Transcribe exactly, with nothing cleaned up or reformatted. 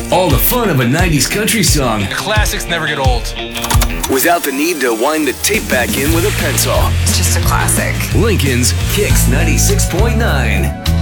All the fun of a nineties country song. The classics never get old. Without the need to wind the tape back in with a pencil. It's just a classic. Lincoln's Kicks ninety-six point nine.